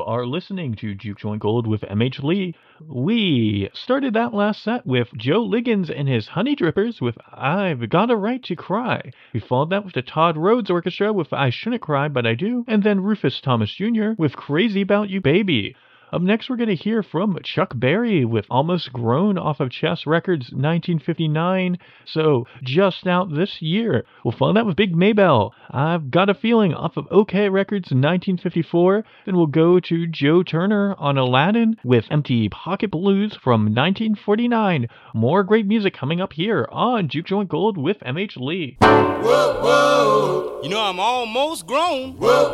are listening to Juke Joint Gold with MH Lee. We started that last set with Joe Liggins and his Honey Drippers with I've Got a Right to Cry. We followed that with the Todd Rhodes Orchestra with I Shouldn't Cry But I Do, and then Rufus Thomas Jr. with Crazy About You Baby. Up next, we're going to hear from Chuck Berry with Almost Grown off of Chess Records 1959, so just out this year. We'll follow that with Big Maybell, I've Got a Feeling off of OK Records 1954. Then we'll go to Joe Turner on Aladdin with Empty Pocket Blues from 1949. More great music coming up here on Juke Joint Gold with MH Lee. Whoa, whoa. You know I'm almost grown. Whoa,